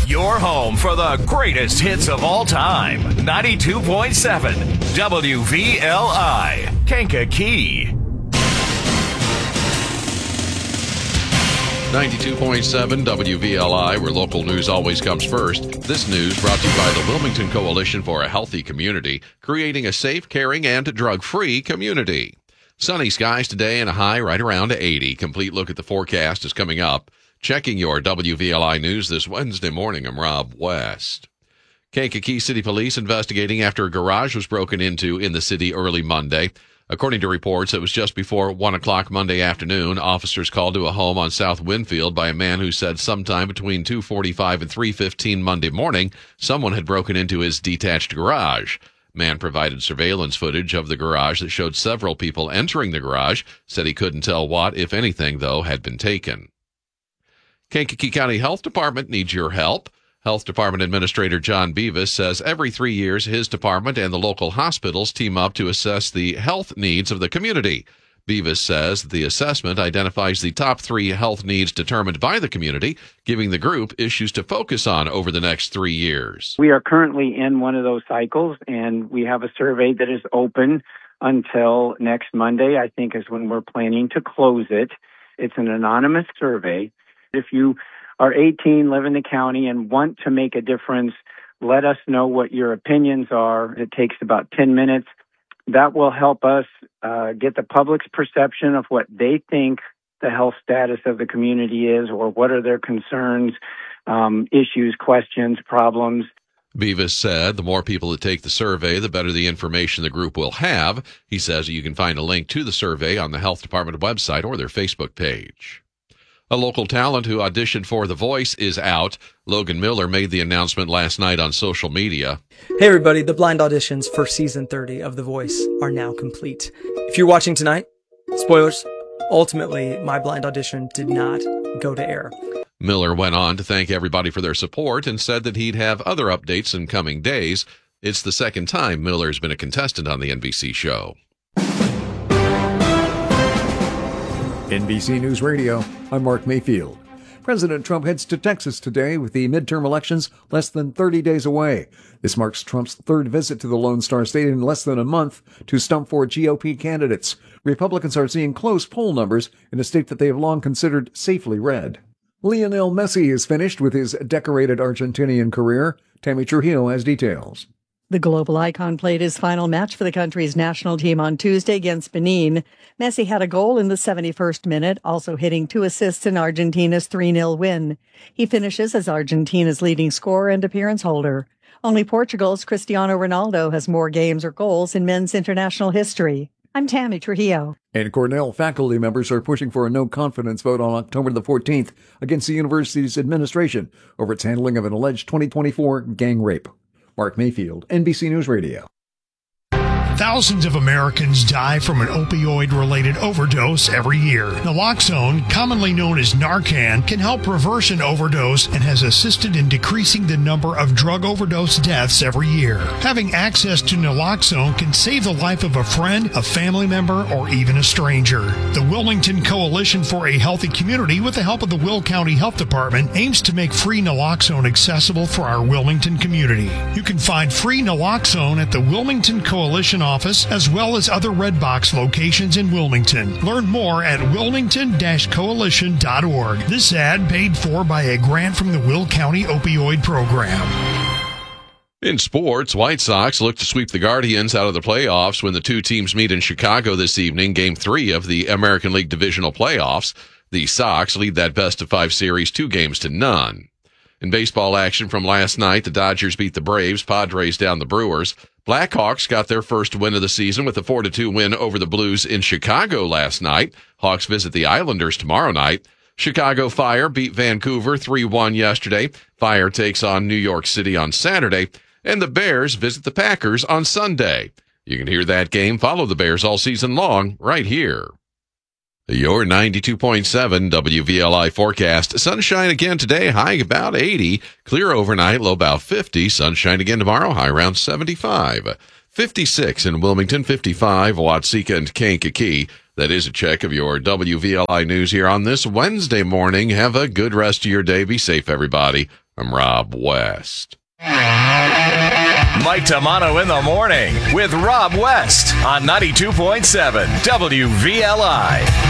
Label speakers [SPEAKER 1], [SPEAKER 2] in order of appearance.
[SPEAKER 1] Your home for the greatest hits of all time. 92.7 WVLI, Kankakee.
[SPEAKER 2] 92.7 WVLI, where local news always comes first. This news brought to you by the Wilmington Coalition for a Healthy Community, creating a safe, caring, and drug-free community. Sunny skies today and a high right around 80. Complete look at the forecast is coming up. Checking your WVLI news this Wednesday morning, I'm Rob West. Kankakee City Police investigating after a garage was broken into in the city early Monday. According to reports, it was just before 1 o'clock Monday afternoon. Officers called to a home on South Winfield by a man who said sometime between 2:45 and 3:15 Monday morning, someone had broken into his detached garage. Man provided surveillance footage of the garage that showed several people entering the garage, said he couldn't tell what, if anything, though, had been taken. Kankakee County Health Department needs your help. Health Department Administrator John Beavis says every 3 years his department and the local hospitals team up to assess the health needs of the community. Beavis says the assessment identifies the top 3 health needs determined by the community, giving the group issues to focus on over the next 3 years.
[SPEAKER 3] We are currently in one of those cycles, and we have a survey that is open until next Monday, I think is when we're planning to close it. It's an anonymous survey. If you are 18, live in the county, and want to make a difference, let us know what your opinions are. It takes about 10 minutes. That will help us get the public's perception of what they think the health status of the community is, or what are their concerns, issues, questions, problems.
[SPEAKER 2] Beavis said the more people that take the survey, the better the information the group will have. He says you can find a link to the survey on the Health Department website or their Facebook page. A local talent who auditioned for The Voice is out. Logan Miller made the announcement last night on social media.
[SPEAKER 4] Hey everybody, the blind auditions for season 30 of The Voice are now complete. If you're watching tonight, spoilers, ultimately my blind audition did not go to air.
[SPEAKER 2] Miller went on to thank everybody for their support and said that he'd have other updates in coming days. It's the second time Miller's been a contestant on the NBC show.
[SPEAKER 5] NBC News Radio, I'm Mark Mayfield. President Trump heads to Texas today with the midterm elections less than 30 days away. This marks Trump's third visit to the Lone Star State in less than a month to stump for GOP candidates. Republicans are seeing close poll numbers in a state that they have long considered safely red. Lionel Messi is finished with his decorated Argentinian career. Tammy Trujillo has details.
[SPEAKER 6] The global icon played his final match for the country's national team on Tuesday against Benin. Messi had a goal in the 71st minute, also hitting 2 assists in Argentina's 3-0 win. He finishes as Argentina's leading scorer and appearance holder. Only Portugal's Cristiano Ronaldo has more games or goals in men's international history. I'm Tammy Trujillo.
[SPEAKER 5] And Cornell faculty members are pushing for a no-confidence vote on October the 14th against the university's administration over its handling of an alleged 2024 gang rape. Mark Mayfield, NBC News Radio.
[SPEAKER 7] Thousands of Americans die from an opioid-related overdose every year. Naloxone, commonly known as Narcan, can help reverse an overdose and has assisted in decreasing the number of drug overdose deaths every year. Having access to naloxone can save the life of a friend, a family member, or even a stranger. The Wilmington Coalition for a Healthy Community, with the help of the Will County Health Department, aims to make free naloxone accessible for our Wilmington community. You can find free naloxone at the Wilmington Coalition office, as well as other Red Box locations in Wilmington. Learn more at wilmington-coalition.org. This ad paid for by a grant from the Will County Opioid Program.
[SPEAKER 2] In sports, White Sox look to sweep the Guardians out of the playoffs when the two teams meet in Chicago this evening, Game 3 of the American League Divisional Playoffs. The Sox lead that best-of-5 series 2-0. In baseball action from last night, the Dodgers beat the Braves, Padres down the Brewers. Blackhawks got their first win of the season with a 4-2 win over the Blues in Chicago last night. Hawks visit the Islanders tomorrow night. Chicago Fire beat Vancouver 3-1 yesterday. Fire takes on New York City on Saturday. And the Bears visit the Packers on Sunday. You can hear that game, follow the Bears all season long, right here. Your 92.7 WVLI forecast. Sunshine again today, high about 80. Clear overnight, low about 50. Sunshine again tomorrow, high around 75. 56 in Wilmington, 55, Watseka and Kankakee. That is a check of your WVLI news here on this Wednesday morning. Have a good rest of your day. Be safe, everybody. I'm Rob West.
[SPEAKER 1] Mike Tamano in the morning with Rob West on 92.7 WVLI.